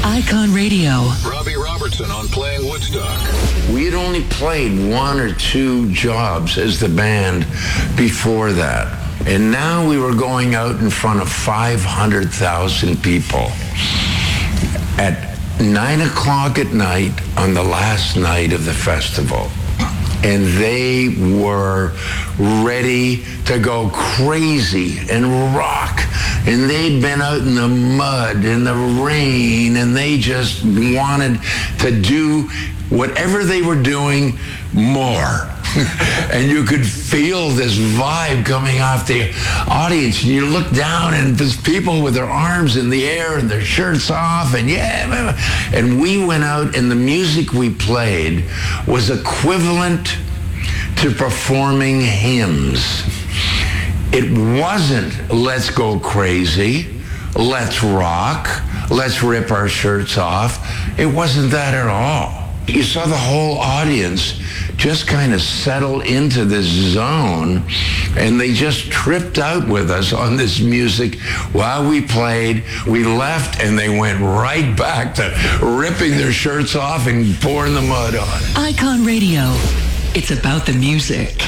Icon Radio. Robbie Robertson on Playing Woodstock. We had only played one or two jobs as the band before that. And now we were going out in front of 500,000 people at 9 o'clock at night on the last night of the festival. And they were ready to go crazy and rock. And they'd been out in the mud, in the rain, and they just wanted to do whatever they were doing more. And you could feel this vibe coming off the audience. And you look down and there's people with their arms in the air and their shirts off. And and we went out and the music we played was equivalent to performing hymns. It wasn't let's go crazy, let's rock, let's rip our shirts off. It wasn't that at all. You saw the whole audience just kind of settle into this zone, and they just tripped out with us on this music while we played. We left, and they went right back to ripping their shirts off and pouring the mud on. Icon Radio. It's about the music.